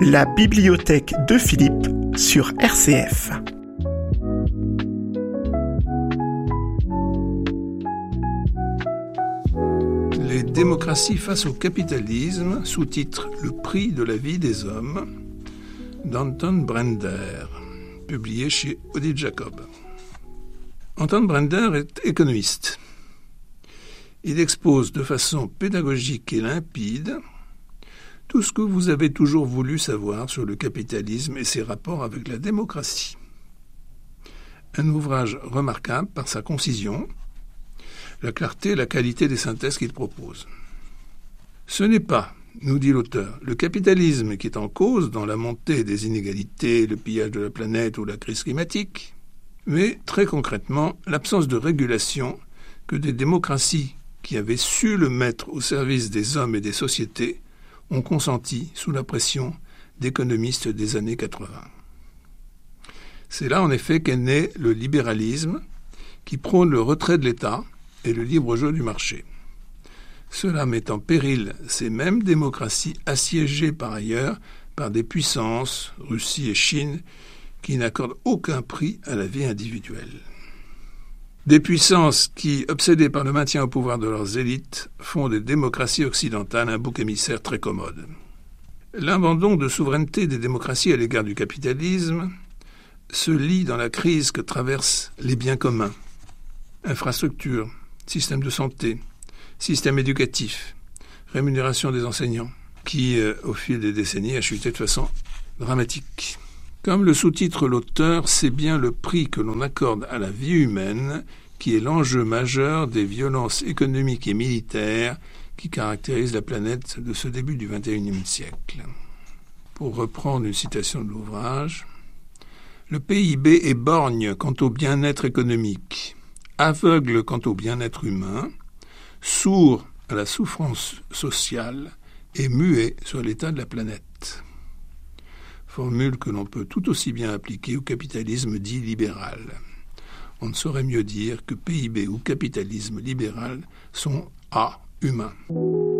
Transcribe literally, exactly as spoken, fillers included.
La bibliothèque de Philippe sur R C F. Les démocraties face au capitalisme, sous-titre « Le prix de la vie des hommes » d'Anton Brender, publié chez Odile Jacob. Anton Brender est économiste. Il expose de façon pédagogique et limpide tout ce que vous avez toujours voulu savoir sur le capitalisme et ses rapports avec la démocratie. Un ouvrage remarquable par sa concision, la clarté et la qualité des synthèses qu'il propose. Ce n'est pas, nous dit l'auteur, le capitalisme qui est en cause dans la montée des inégalités, le pillage de la planète ou la crise climatique, mais très concrètement l'absence de régulation que des démocraties qui avaient su le mettre au service des hommes et des sociétés ont consenti sous la pression d'économistes des années quatre-vingts. C'est là en effet qu'est né le libéralisme qui prône le retrait de l'État et le libre jeu du marché. Cela met en péril ces mêmes démocraties assiégées par ailleurs par des puissances, Russie et Chine, qui n'accordent aucun prix à la vie individuelle. Des puissances qui, obsédées par le maintien au pouvoir de leurs élites, font des démocraties occidentales un bouc émissaire très commode. L'abandon de souveraineté des démocraties à l'égard du capitalisme se lie dans la crise que traversent les biens communs. Infrastructures, système de santé, système éducatif, rémunération des enseignants, qui, euh, au fil des décennies, a chuté de façon dramatique. Comme le sous-titre l'auteur, c'est bien le prix que l'on accorde à la vie humaine qui est l'enjeu majeur des violences économiques et militaires qui caractérisent la planète de ce début du vingt et unième siècle. Pour reprendre une citation de l'ouvrage, « Le P I B est borgne quant au bien-être économique, aveugle quant au bien-être humain, sourd à la souffrance sociale et muet sur l'état de la planète. » Formule que l'on peut tout aussi bien appliquer au capitalisme dit libéral. On ne saurait mieux dire que P I B ou capitalisme libéral sont A, humains.